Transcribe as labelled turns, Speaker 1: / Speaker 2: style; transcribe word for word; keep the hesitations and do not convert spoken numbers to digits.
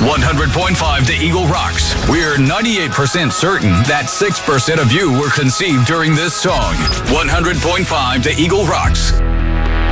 Speaker 1: one hundred point five The Eagle rocks. We're ninety-eight percent certain that six percent of you were conceived during this song. one hundred point five The Eagle rocks.